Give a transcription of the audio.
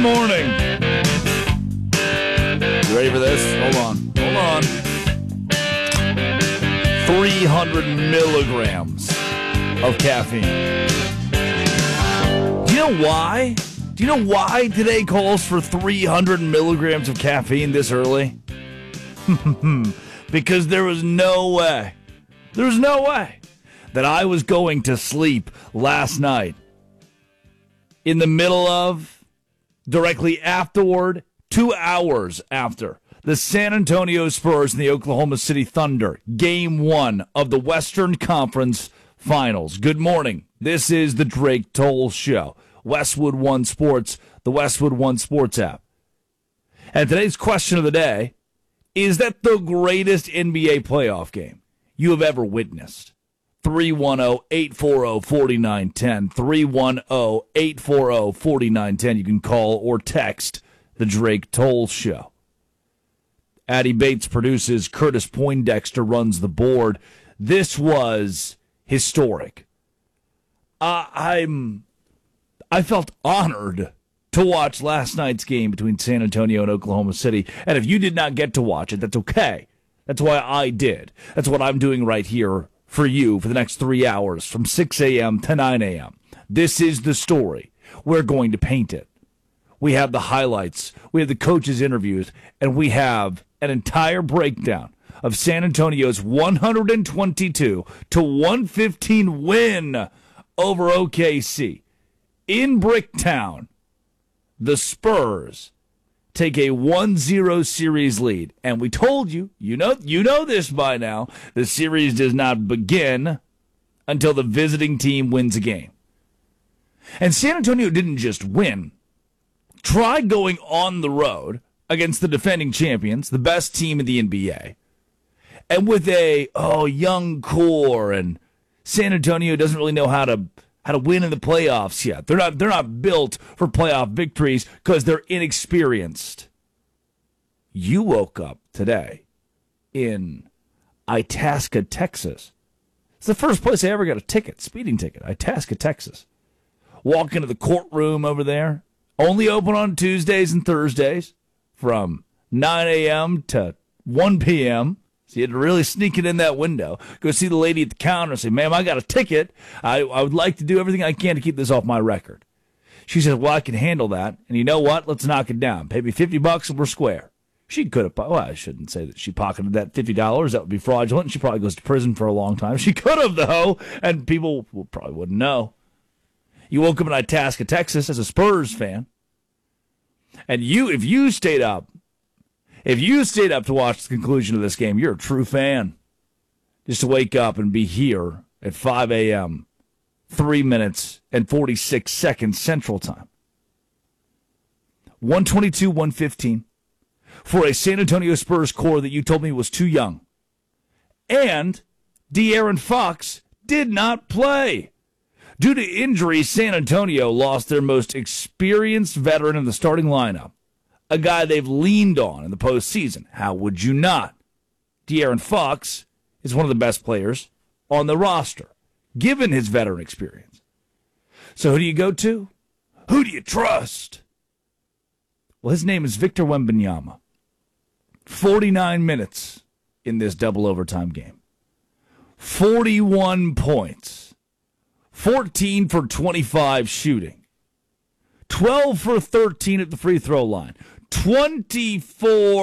morning. You ready for this? Hold on. 300 milligrams of caffeine. Do you know why? Do you know why today calls for 300 milligrams of caffeine this early? Because there was no way that I was going to sleep last night in the middle of, directly afterward, 2 hours after the San Antonio Spurs and the Oklahoma City Thunder, Game 1 of the Western Conference Finals. Good morning. This is the Drake Toll Show. Westwood One Sports, the Westwood One Sports app. And today's question of the day, is that the greatest NBA playoff game you have ever witnessed? 310-840-4910. 310-840-4910. You can call or text the Drake Toll Show. Addie Bates produces. Curtis Poindexter runs the board. This was historic. I felt honored to watch last night's game between San Antonio and Oklahoma City. And if you did not get to watch it, that's okay. That's why I did. That's what I'm doing right here for you for the next 3 hours from 6 a.m. to 9 a.m. This is the story. We're going to paint it. We have the highlights. We have the coaches' interviews. And we have an entire breakdown of San Antonio's 122-115 win over OKC. In Bricktown, the Spurs take a 1-0 series lead. And we told you, you know this by now, the series does not begin until the visiting team wins a game. And San Antonio didn't just win. Try going on the road against the defending champions, the best team in the NBA, and with a young core, and San Antonio doesn't really know how to win in the playoffs yet. They're not built for playoff victories because they're inexperienced. You woke up today in Itasca, Texas. It's the first place I ever got a speeding ticket, Itasca, Texas. Walk into the courtroom over there. Only open on Tuesdays and Thursdays from 9 a.m. to 1 p.m., so you had to really sneak it in that window. Go see the lady at the counter and say, ma'am, I got a ticket. I would like to do everything I can to keep this off my record. She says, well, I can handle that. And you know what? Let's knock it down. Pay me $50 and we're square. She could have, well, I shouldn't say that she pocketed that $50. That would be fraudulent. She probably goes to prison for a long time. She could have, though, and people probably wouldn't know. You woke up in Itasca, Texas as a Spurs fan. And if you stayed up to watch the conclusion of this game, you're a true fan. Just to wake up and be here at 5 a.m., 3 minutes and 46 seconds Central Time. 122-115 for a San Antonio Spurs core that you told me was too young. And De'Aaron Fox did not play. Due to injury, San Antonio lost their most experienced veteran in the starting lineup. A guy they've leaned on in the postseason. How would you not? De'Aaron Fox is one of the best players on the roster, given his veteran experience. So who do you go to? Who do you trust? Well, his name is Victor Wembanyama. 49 minutes in this double overtime game. 41 points. 14 for 25 shooting. 12 for 13 at the free throw line. 24